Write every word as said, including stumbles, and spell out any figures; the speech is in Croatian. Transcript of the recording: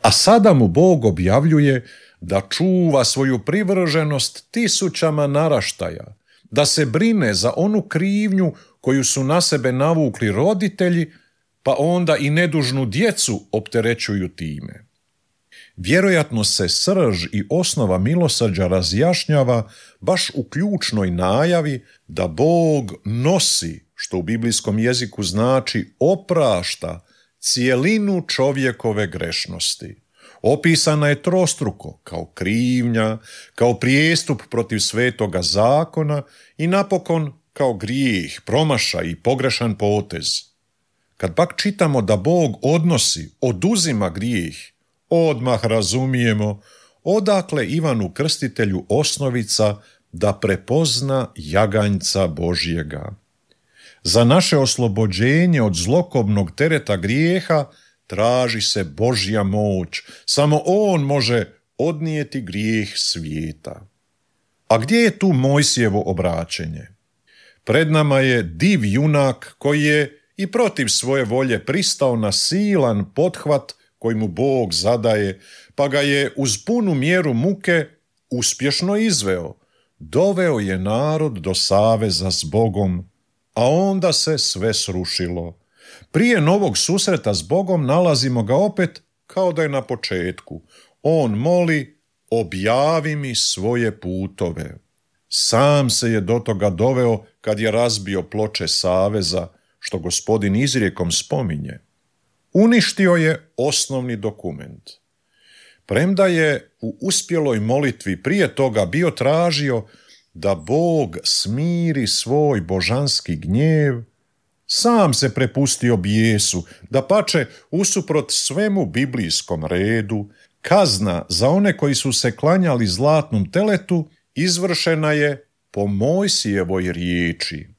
A sada mu Bog objavljuje da čuva svoju privrženost tisućama naraštaja, da se brine za onu krivnju koju su na sebe navukli roditelji, pa onda i nedužnu djecu opterećuju time. Vjerojatno se srž i osnova milosrđa razjašnjava baš u ključnoj najavi da Bog nosi, što u biblijskom jeziku znači oprašta, cijelinu čovjekove grešnosti. Opisana je trostruko, kao krivnja, kao prijestup protiv svetoga zakona i napokon kao grijeh, promašaj i pogrešan potez. Kad pak čitamo da Bog odnosi, oduzima grijeh, odmah razumijemo odakle Ivanu Krstitelju osnovica da prepozna jaganjca Božjega. Za naše oslobođenje od zlokobnog tereta grijeha traži se Božja moć, samo On može odnijeti grijeh svijeta. A gdje je tu Mojsijevo obraćenje? Pred nama je div junak koji je i protiv svoje volje pristao na silan pothvat koji mu Bog zadaje, pa ga je uz punu mjeru muke uspješno izveo. Doveo je narod do saveza s Bogom, a onda se sve srušilo. Prije novog susreta s Bogom nalazimo ga opet kao da je na početku. On moli, objavi mi svoje putove. Sam se je do toga doveo kad je razbio ploče saveza, što Gospodin izrijekom spominje. Uništio je osnovni dokument. Premda je u uspjeloj molitvi prije toga bio tražio da Bog smiri svoj božanski gnjev, sam se prepustio bijesu, dapače, usuprot svemu biblijskom redu, kazna za one koji su se klanjali zlatnom teletu izvršena je po Mojsijevoj riječi.